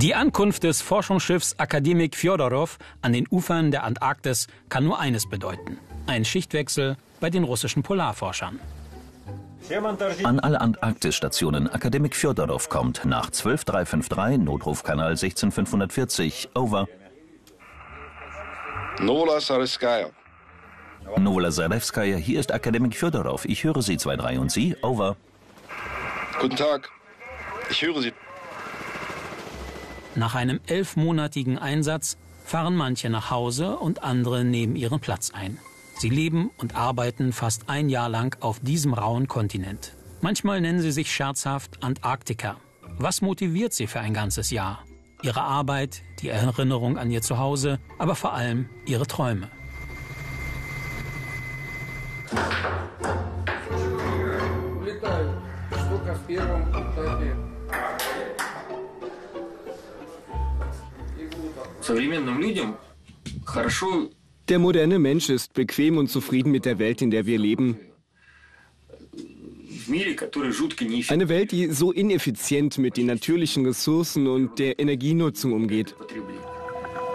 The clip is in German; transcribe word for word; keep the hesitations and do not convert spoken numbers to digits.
Die Ankunft des Forschungsschiffs Akademik Fjodorow an den Ufern der Antarktis kann nur eines bedeuten: ein Schichtwechsel bei den russischen Polarforschern. An alle Antarktisstationen. Akademik Fjodorow kommt nach zwölf drei fünf drei, Notrufkanal sechzehn fünfhundertvierzig. Over. Novola Zarevskaja. Novola Zarevskaja, hier ist Akademik Fjodorow. Ich höre Sie, zwei drei, und Sie? Over. Guten Tag. Ich höre Sie. Nach einem elfmonatigen Einsatz fahren manche nach Hause und andere nehmen ihren Platz ein. Sie leben und arbeiten fast ein Jahr lang auf diesem rauen Kontinent. Manchmal nennen sie sich scherzhaft Antarktiker. Was motiviert sie für ein ganzes Jahr? Ihre Arbeit, die Erinnerung an ihr Zuhause, aber vor allem ihre Träume. Der moderne Mensch ist bequem und zufrieden mit der Welt, in der wir leben. Eine Welt, die so ineffizient mit den natürlichen Ressourcen und der Energienutzung umgeht.